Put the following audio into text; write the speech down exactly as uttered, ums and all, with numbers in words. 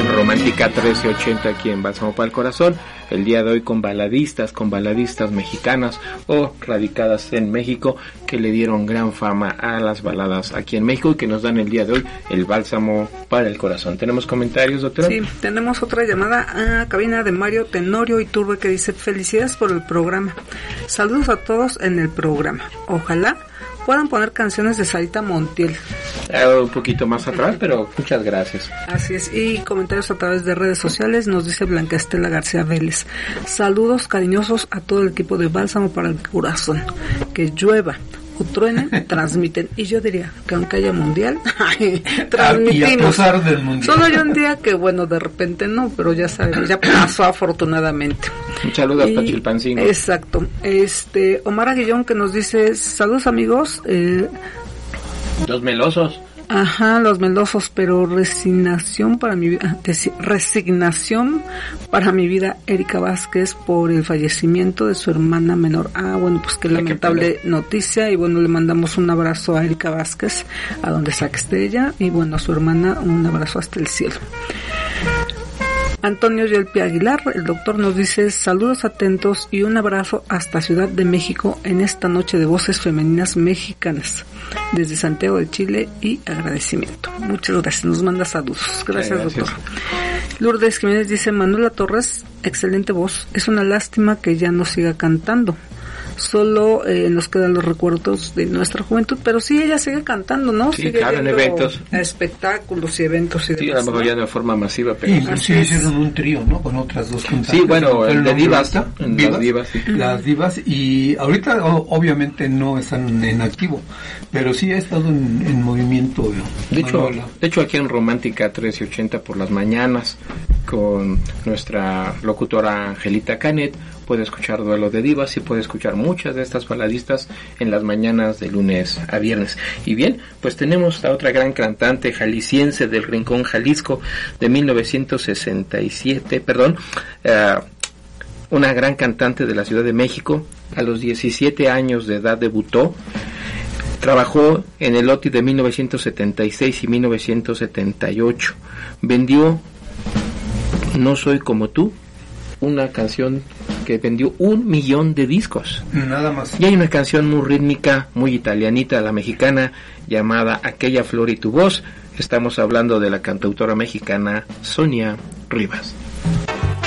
en Romántica trece ochenta aquí en Bálsamo para el Corazón, el día de hoy con baladistas, con baladistas mexicanas o radicadas en México que le dieron gran fama a las baladas aquí en México y que nos dan el día de hoy el Bálsamo para el Corazón. ¿Tenemos comentarios, doctora? Sí, tenemos otra llamada a cabina de Mario Tenorio Iturbe que dice: felicidades por el programa, saludos a todos en el programa, ojalá puedan poner canciones de Sarita Montiel. Eh, un poquito más atrás, pero muchas gracias. Así es, y comentarios a través de redes sociales, nos dice Blanca Estela García Vélez: saludos cariñosos a todo el equipo de Bálsamo para el Corazón, que llueva o truenen, transmiten. Y yo diría que aunque haya mundial, transmitimos. Y a pesar del mundial. Solo hay un día que, bueno, de repente no, pero ya sabemos, ya pasó afortunadamente. Un saludo a Pachilpancingo. Exacto. Este, Omar Aguillón que nos dice: saludos amigos. Eh, Los melosos. Ajá, los melosos, pero resignación para mi vida, resignación para mi vida, Erika Vázquez, por el fallecimiento de su hermana menor. Ah, bueno, pues qué lamentable noticia, y bueno, le mandamos un abrazo a Erika Vázquez, a donde sea que esté ella, y bueno, a su hermana un abrazo hasta el cielo. Antonio Yelpi Aguilar, el doctor, nos dice: saludos atentos y un abrazo hasta Ciudad de México en esta noche de voces femeninas mexicanas, desde Santiago de Chile, y agradecimiento. Muchas gracias, nos manda saludos. Gracias, gracias. doctor. Lourdes Jiménez dice: Manuela Torres, excelente voz, es una lástima que ya no siga cantando. Solo eh, nos quedan los recuerdos de nuestra juventud, pero sí, ella sigue cantando, ¿no? Sí, sigue claro, en eventos. Espectáculos y eventos y sí, demás, a lo mejor ¿no? ya de forma masiva, pero... Inclusive hicieron un trío, ¿no? Con otras dos cantantes. Sí, bueno, el de divas, en divas, las divas, sí. Las divas, y ahorita o, obviamente no están en activo, pero sí ha estado en, en movimiento. De hecho, de hecho, aquí en Romántica trece ochenta por las mañanas, con nuestra locutora Angelita Canet, puede escuchar Duelo de Divas y puede escuchar muchas de estas baladistas en las mañanas de lunes a viernes. Y bien, pues tenemos a otra gran cantante jalisciense del Rincón Jalisco de mil novecientos sesenta y siete, perdón, uh, una gran cantante de la Ciudad de México. A los diecisiete años de edad debutó. Trabajó en el O T I de mil novecientos setenta y seis y mil novecientos setenta y ocho. Vendió No Soy Como Tú, una canción que vendió un millón de discos. Nada más. Y hay una canción muy rítmica, muy italianita, la mexicana, llamada Aquella Flor y Tu Voz. Estamos hablando de la cantautora mexicana Sonia Rivas.